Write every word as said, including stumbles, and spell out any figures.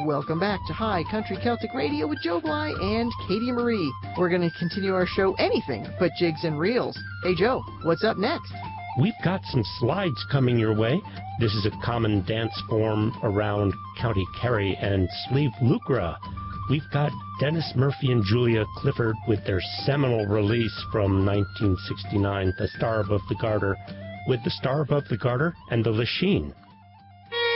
Welcome back to High Country Celtic Radio with Joe Bly and Katie Marie. We're going to continue our show anything but jigs and reels. Hey, Joe, what's up next? We've got some slides coming your way. This is a common dance form around County Kerry and Slieve Lucra. We've got Dennis Murphy and Julia Clifford with their seminal release from nineteen sixty-nine, The Star Above the Garter, with The Star Above the Garter and the Lachine.